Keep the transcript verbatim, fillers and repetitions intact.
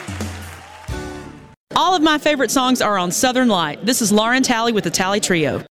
All of my favorite songs are on Southern Light. This is Lauren Talley with the Talley Trio.